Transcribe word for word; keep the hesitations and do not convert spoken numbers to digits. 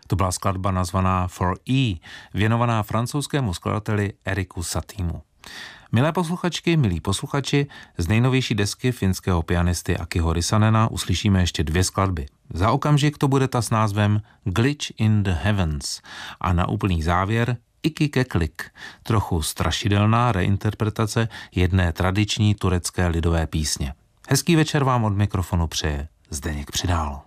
To byla skladba nazvaná For E, věnovaná francouzskému skladateli Eriku Sathiemu. Milé posluchačky, milí posluchači, z nejnovější desky finského pianisty Akiho Risanena uslyšíme ještě dvě skladby. Za okamžik to bude ta s názvem Glitch in the Heavens a na úplný závěr Iki Keklik, trochu strašidelná reinterpretace jedné tradiční turecké lidové písně. Hezký večer vám od mikrofonu přeje Zdeněk Přidál.